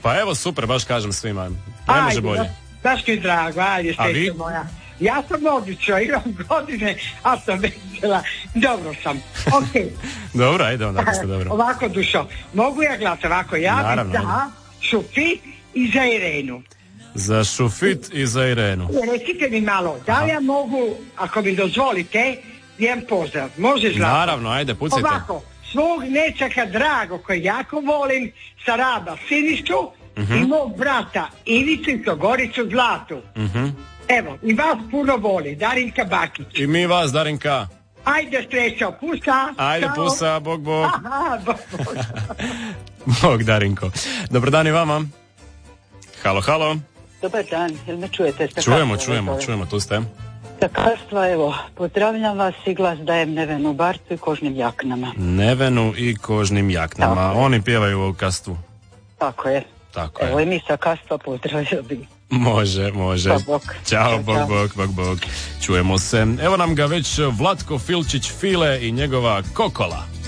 Pa evo, super, baš kažem svima. Ne može bolje. Daš ti drago, ajde, sreća moja. Ja sam odlično, imam godine, a sam vesela. Dobro sam, okej. Dobro, ajde onda, ako ste dobro. Ovako, Dušo, mogu ja glas ovako? Ja bih za Šufit i za Irenu. Za Šufit i za Irenu. Recite mi malo, da li ja mogu, ako mi dozvolite, jedan pozdrav, može Zlatko? Naravno, ajde, pucajte. Ovako, svog nečaka drago koji jako volim, sa Raba Sinišu i mog brata Ivicu i Goricu Zlatu. Evo, i vas puno voli, Darinka Bakić. I mi vas, Darinka. Ajde, srećo, pusa. Ajde, čao. pusa, bog. Aha, bog. Bog, Darinko. Dobar dan i vama. Halo. Dobar dan, jel me čujete? Čujemo, tu ste. Stakarstva, evo, pozdravljam vas i glas dajem Nevenu Barcu i Kožnim jaknama. Nevenu i Kožnim jaknama. Tako oni pjevaju u kastvu. Tako je. Evo i mi sa kastva pozdravio bi. Može. Bog. Ćao, bog. Čujemo se. Evo nam ga već Vlatko Filčić File i njegova Kokola.